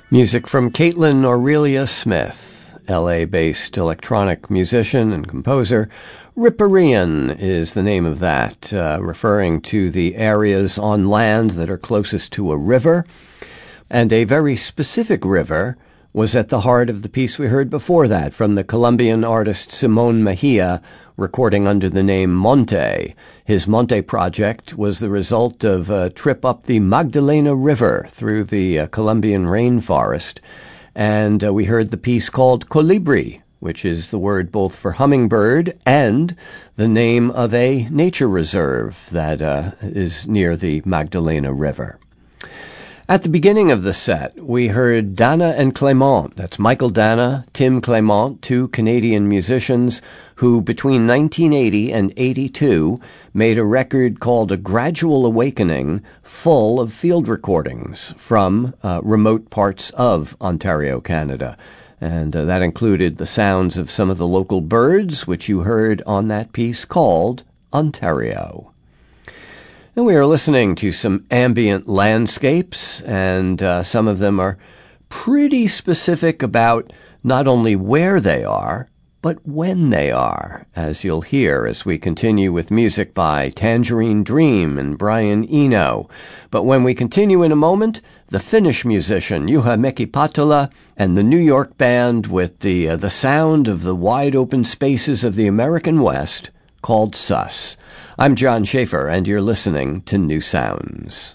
Music from Caitlin Aurelia Smith, LA-based electronic musician and composer. Riparian is the name of that, referring to the areas on land that are closest to a river. And a very specific river was at the heart of the piece we heard before that from the Colombian artist Simon Mejia, recording under the name Monte. His Monte project was the result of a trip up the Magdalena River through the Colombian rainforest. And we heard the piece called Colibri, which is the word both for hummingbird and the name of a nature reserve that is near the Magdalena River. At the beginning of the set, we heard Dana and Clément. That's Michael Dana, Tim Clément, two Canadian musicians who between 1980 and 82 made a record called A Gradual Awakening, full of field recordings from remote parts of Ontario, Canada. And that included the sounds of some of the local birds, which you heard on that piece called Ontario. And we are listening to some ambient landscapes, and some of them are pretty specific about not only where they are, but when they are, as you'll hear as we continue with music by Tangerine Dream and Brian Eno. But when we continue in a moment, the Finnish musician Juha Mäki-Patola and the New York band with the sound of the wide open spaces of the American West called Sus. I'm John Schaefer, and you're listening to New Sounds.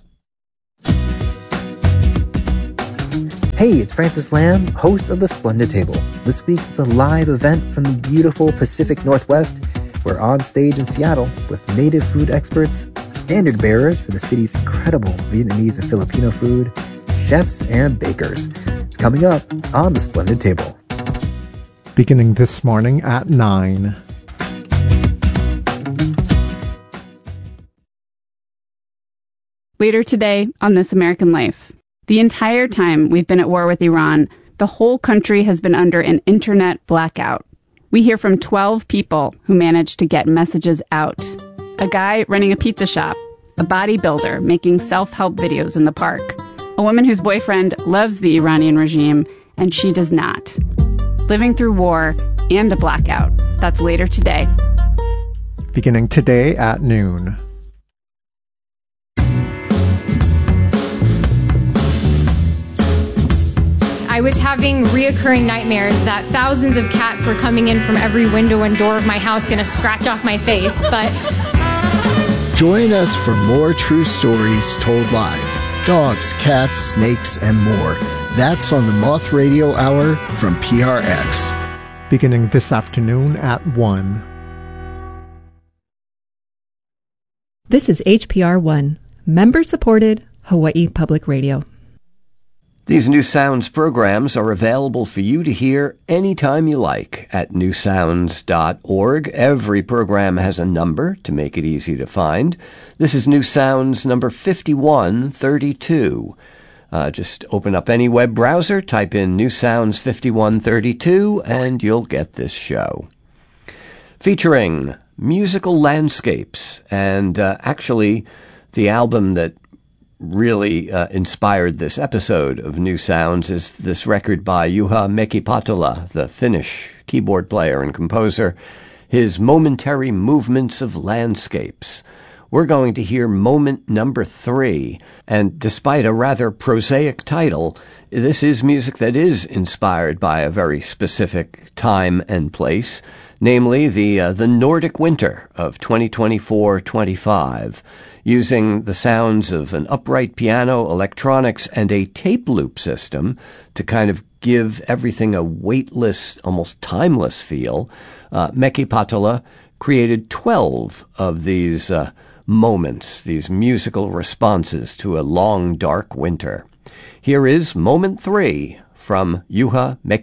Hey, it's Francis Lamb, host of The Splendid Table. This week, it's a live event from the beautiful Pacific Northwest. We're on stage in Seattle with native food experts, standard bearers for the city's incredible Vietnamese and Filipino food, chefs and bakers. It's coming up on The Splendid Table. Beginning this morning at 9. Later today on This American Life. The entire time we've been at war with Iran, the whole country has been under an internet blackout. We hear from 12 people who managed to get messages out. A guy running a pizza shop, a bodybuilder making self-help videos in the park, a woman whose boyfriend loves the Iranian regime and she does not. Living through war and a blackout. That's later today. Beginning today at noon. I was having reoccurring nightmares that thousands of cats were coming in from every window and door of my house, going to scratch off my face, but... Join us for more true stories told live. Dogs, cats, snakes, and more. That's on the Moth Radio Hour from PRX. Beginning this afternoon at 1. This is HPR 1, member-supported Hawaii Public Radio. These New Sounds programs are available for you to hear anytime you like at newsounds.org. Every program has a number to make it easy to find. This is New Sounds number 5132. Just open up any web browser, type in New Sounds 5132, and you'll get this show. Featuring musical landscapes, and actually the album that really inspired this episode of New Sounds is this record by Juha Mäki-Patola, the Finnish keyboard player and composer, his Momentary Movements of Landscapes. We're going to hear moment number 3, and despite a rather prosaic title, this is music that is inspired by a very specific time and place, namely the Nordic winter of 2024-25. Using the sounds of an upright piano, electronics, and a tape loop system to kind of give everything a weightless, almost timeless feel, Mäki-Patola created 12 of these moments, these musical responses to a long, dark winter. Here is moment 3 from Juha Mäki-Patola.